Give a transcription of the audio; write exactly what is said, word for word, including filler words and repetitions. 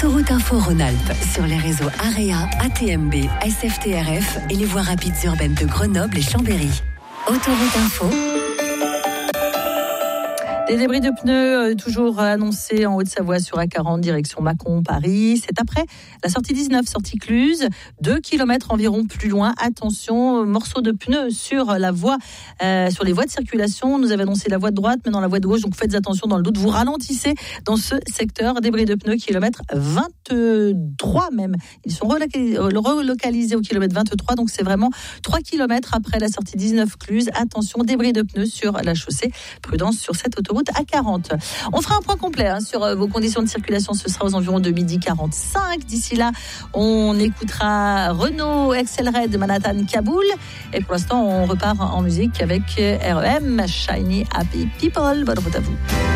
Autoroute Info Rhône-Alpes sur les réseaux AREA, A T M B, S F T R F et les voies rapides urbaines de Grenoble et Chambéry. Autoroute Info. Des débris de pneus euh, toujours annoncés en Haute-Savoie sur A quarante, direction Mâcon, Paris. C'est après la sortie dix-neuf, sortie Cluse, deux kilomètres environ plus loin. Attention, morceaux de pneus sur la voie, euh, sur les voies de circulation. Nous avait annoncé la voie de droite, mais dans la voie de gauche, donc faites attention dans le doute. Vous ralentissez dans ce secteur. Débris de pneus, kilomètre vingt-trois même. Ils sont relocalisés, relocalisés au kilomètre vingt-trois, donc c'est vraiment trois kilomètres après la sortie dix-neuf Cluse. Attention, débris de pneus sur la chaussée. Prudence sur cette autoroute A quarante. On fera un point complet hein, sur euh, vos conditions de circulation. Ce sera aux environs de midi quarante-cinq. D'ici là, on écoutera Renault X L Red Manhattan Kaboul. Et pour l'instant, on repart en musique avec R E M, Shiny Happy People. Bonne route à vous.